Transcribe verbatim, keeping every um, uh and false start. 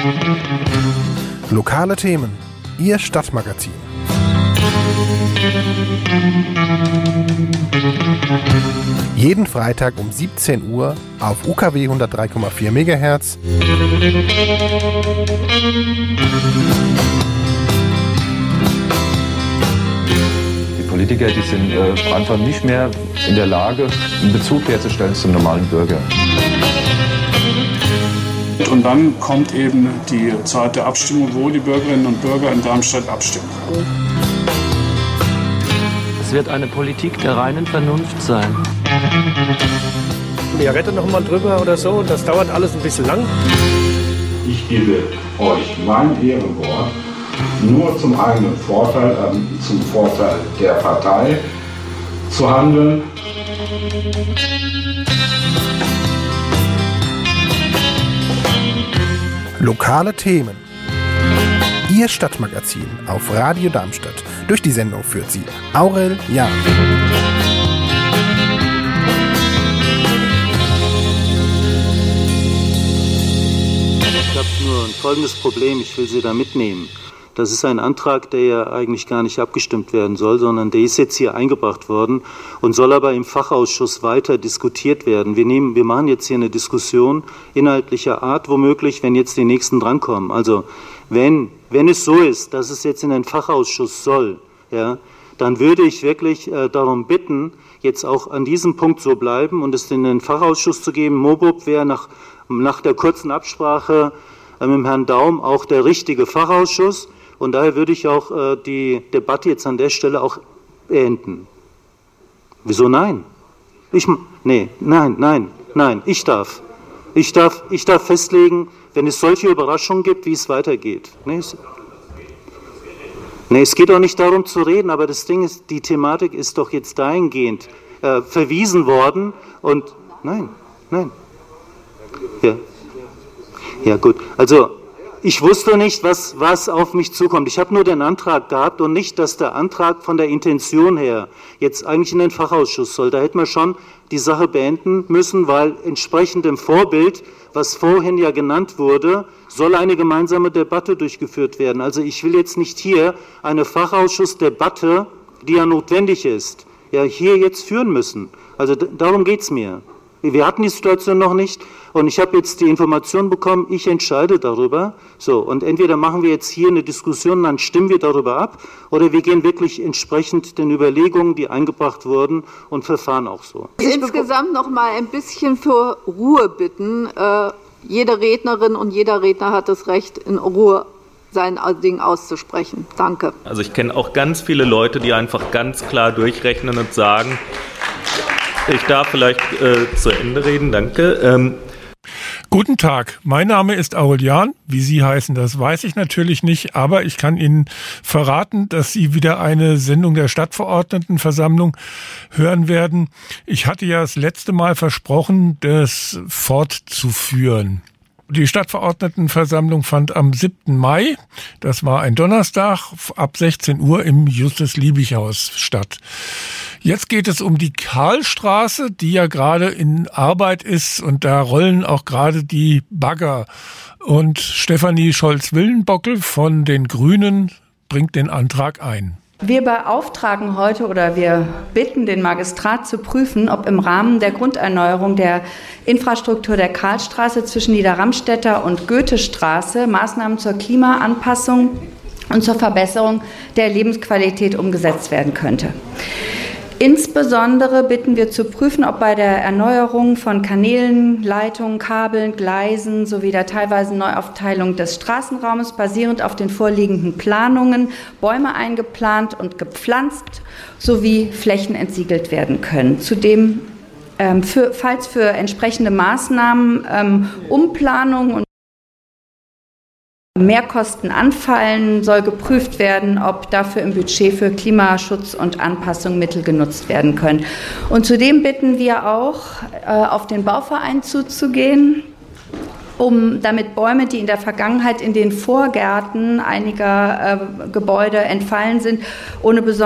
Lokale Themen, Ihr Stadtmagazin. Jeden Freitag um siebzehn Uhr auf U K W hundertdrei Komma vier Megahertz. Die Politiker, die sind äh, einfach nicht mehr in der Lage, einen Bezug herzustellen zum normalen Bürger. Und dann kommt eben die Zeit der Abstimmung, wo die Bürgerinnen und Bürger in Darmstadt abstimmen. Es wird eine Politik der reinen Vernunft sein. Wir retten noch mal drüber oder so und das dauert alles ein bisschen lang. Ich gebe euch mein Ehrenwort, nur zum eigenen Vorteil, äh, zum Vorteil der Partei zu handeln. Lokale Themen. Ihr Stadtmagazin auf Radio Darmstadt. Durch die Sendung führt sie Aurel Jahn. Ich habe nur ein folgendes Problem, ich will Sie da mitnehmen. Das ist ein Antrag, der ja eigentlich gar nicht abgestimmt werden soll, sondern der ist jetzt hier eingebracht worden und soll aber im Fachausschuss weiter diskutiert werden. Wir nehmen, wir machen jetzt hier eine Diskussion inhaltlicher Art, womöglich, wenn jetzt die Nächsten drankommen. Also wenn, wenn es so ist, dass es jetzt in den Fachausschuss soll, ja, dann würde ich wirklich äh, darum bitten, jetzt auch an diesem Punkt so bleiben und es in den Fachausschuss zu geben. MOBUB wäre nach, nach der kurzen Absprache äh, mit dem Herrn Daum auch der richtige Fachausschuss. Und daher würde ich auch äh, die Debatte jetzt an der Stelle auch beenden. Wieso nein? Ich, nee, nein, nein, nein, ich darf. Ich darf, ich darf festlegen, wenn es solche Überraschungen gibt, wie es weitergeht. Nee es, nee, es geht doch nicht darum zu reden, aber das Ding ist, die Thematik ist doch jetzt dahingehend äh, verwiesen worden und nein, nein. Ja, ja gut, also ich wusste nicht, was, was auf mich zukommt. Ich habe nur den Antrag gehabt und nicht, dass der Antrag von der Intention her jetzt eigentlich in den Fachausschuss soll. Da hätten wir schon die Sache beenden müssen, weil entsprechend dem Vorbild, was vorhin ja genannt wurde, soll eine gemeinsame Debatte durchgeführt werden. Also ich will jetzt nicht hier eine Fachausschussdebatte, die ja notwendig ist, ja hier jetzt führen müssen. Also d- darum geht es mir. Wir hatten die Situation noch nicht und ich habe jetzt die Information bekommen, ich entscheide darüber. So, und entweder machen wir jetzt hier eine Diskussion, dann stimmen wir darüber ab, oder wir gehen wirklich entsprechend den Überlegungen, die eingebracht wurden, und verfahren auch so. Insgesamt noch mal ein bisschen für Ruhe bitten. Äh, jede Rednerin und jeder Redner hat das Recht, in Ruhe sein Ding auszusprechen. Danke. Also ich kenne auch ganz viele Leute, die einfach ganz klar durchrechnen und sagen, ich darf vielleicht äh, zu Ende reden, danke. Ähm Guten Tag, mein Name ist Aurel Jahn. Wie Sie heißen, das weiß ich natürlich nicht, aber ich kann Ihnen verraten, dass Sie wieder eine Sendung der Stadtverordnetenversammlung hören werden. Ich hatte ja das letzte Mal versprochen, das fortzuführen. Die Stadtverordnetenversammlung fand am siebten Mai, das war ein Donnerstag, ab sechzehn Uhr im Justus-Liebig-Haus statt. Jetzt geht es um die Karlstraße, die ja gerade in Arbeit ist, und da rollen auch gerade die Bagger. Und Stefanie Scholz-Willenbockel von den Grünen bringt den Antrag ein. Wir beauftragen heute oder wir bitten den Magistrat zu prüfen, ob im Rahmen der Grunderneuerung der Infrastruktur der Karlstraße zwischen Niederramstädter und Goethestraße Maßnahmen zur Klimaanpassung und zur Verbesserung der Lebensqualität umgesetzt werden könnte. Insbesondere bitten wir zu prüfen, ob bei der Erneuerung von Kanälen, Leitungen, Kabeln, Gleisen sowie der teilweisen Neuaufteilung des Straßenraumes basierend auf den vorliegenden Planungen Bäume eingeplant und gepflanzt sowie Flächen entsiegelt werden können. Zudem, ähm, für, falls für entsprechende Maßnahmen ähm, Umplanung und Mehrkosten anfallen, soll geprüft werden, ob dafür im Budget für Klimaschutz und Anpassung Mittel genutzt werden können. Und zudem bitten wir auch, äh, auf den Bauverein zuzugehen, um damit Bäume, die in der Vergangenheit in den Vorgärten einiger äh, Gebäude entfallen sind, ohne besondere